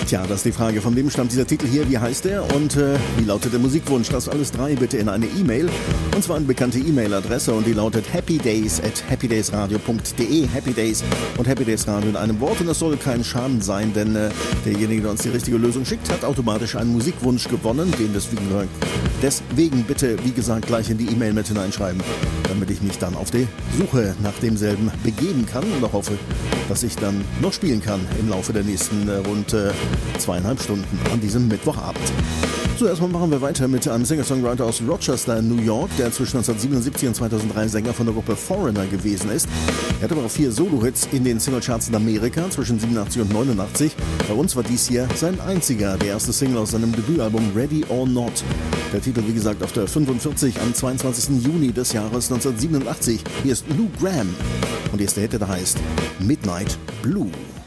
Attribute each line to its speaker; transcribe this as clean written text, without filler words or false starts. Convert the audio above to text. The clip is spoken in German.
Speaker 1: Tja, das ist die Frage. Von wem stammt dieser Titel hier? Wie heißt er? Und wie lautet der Musikwunsch? Das alles drei bitte in eine E-Mail. Und zwar eine bekannte E-Mail-Adresse und die lautet happydays@happydaysradio.de. Happy Days und Happy Days Radio in einem Wort. Und das soll kein Schaden sein, denn derjenige, der uns die richtige Lösung schickt, hat automatisch einen Musikwunsch gewonnen. Den deswegen bitte, wie gesagt, gleich in die E-Mail mit hineinschreiben, damit ich mich dann auf die Suche nach demselben begeben kann und hoffe, dass ich dann noch spielen kann im Laufe der nächsten rund 2,5 Stunden an diesem Mittwochabend. Zuerst mal machen wir weiter mit einem Singer-Songwriter aus Rochester, New York, der zwischen 1977 und 2003 Sänger von der Gruppe Foreigner gewesen ist. Er hatte aber auch 4 Solo-Hits in den Singlecharts in Amerika zwischen 87 und 89. Bei uns war dies hier sein einziger, der erste Single aus seinem Debütalbum Ready or Not. Der Titel, wie gesagt, auf der 45 am 22. Juni des Jahres 1987. Hier ist Lou Gramm und die erste Hit, der heißt Midnight Blue.